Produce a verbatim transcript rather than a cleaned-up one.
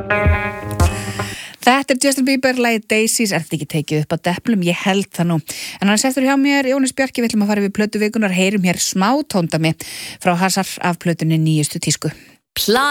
Þetta er Justin Bieber, lagið Daisies, er þetta ekki tekið upp á deplum? Ég held það nú. En hann settur hjá mér, Jónas Bjarki, við ætlum að fara við plötu vikunar, heyrum hér smá tóndami frá Hasar af plötunni Nýjustu tísku.